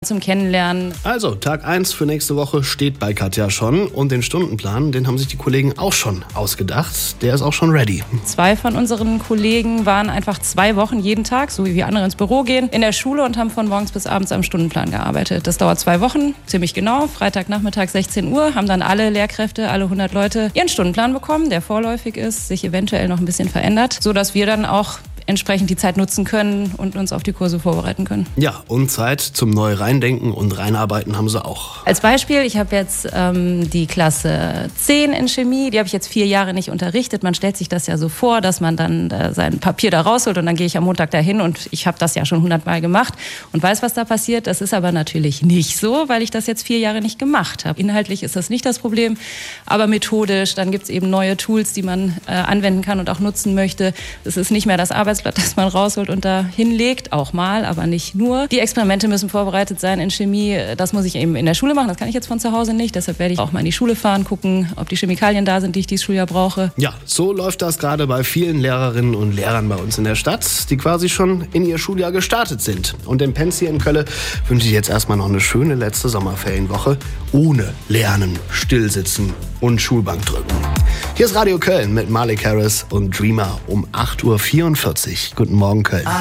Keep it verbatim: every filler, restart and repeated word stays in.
zum Kennenlernen. Also, Tag eins für nächste Woche steht bei Katja schon und den Stundenplan, den haben sich die Kollegen auch schon ausgedacht. Der ist auch schon ready. Zwei von unseren Kollegen waren einfach zwei Wochen jeden Tag, so wie wir andere ins Büro gehen, in der Schule und haben von morgens bis abends am Stundenplan gearbeitet. Das dauert zwei Wochen, ziemlich genau. Freitagnachmittag sechzehn Uhr haben dann alle Lehrkräfte, alle hundert Leute ihren Stundenplan bekommen, der vorläufig ist, sich eventuell noch ein bisschen verändert, sodass wir dann auch entsprechend die Zeit nutzen können und uns auf die Kurse vorbereiten können. Ja, und Zeit zum neu reindenken und reinarbeiten haben sie auch. Als Beispiel, ich habe jetzt ähm, die Klasse zehn in Chemie, die habe ich jetzt vier Jahre nicht unterrichtet. Man stellt sich das ja so vor, dass man dann äh, sein Papier da rausholt und dann gehe ich am Montag dahin und ich habe das ja schon hundertmal gemacht und weiß, was da passiert. Das ist aber natürlich nicht so, weil ich das jetzt vier Jahre nicht gemacht habe. Inhaltlich ist das nicht das Problem, aber methodisch, dann gibt es eben neue Tools, die man äh, anwenden kann und auch nutzen möchte. Es ist nicht mehr das Arbeitsblatt, das man rausholt und da hinlegt, auch mal, aber nicht nur. Die Experimente müssen vorbereitet sein in Chemie. Das muss ich eben in der Schule machen, das kann ich jetzt von zu Hause nicht. Deshalb werde ich auch mal in die Schule fahren, gucken, ob die Chemikalien da sind, die ich dieses Schuljahr brauche. Ja, so läuft das gerade bei vielen Lehrerinnen und Lehrern bei uns in der Stadt, die quasi schon in ihr Schuljahr gestartet sind. Und dem Penz hier in Köln wünsche ich jetzt erstmal noch eine schöne letzte Sommerferienwoche ohne Lernen, Stillsitzen und Schulbank drücken. Hier ist Radio Köln mit Malik Harris und Dreamer um acht Uhr vierundvierzig. Guten Morgen, Köln.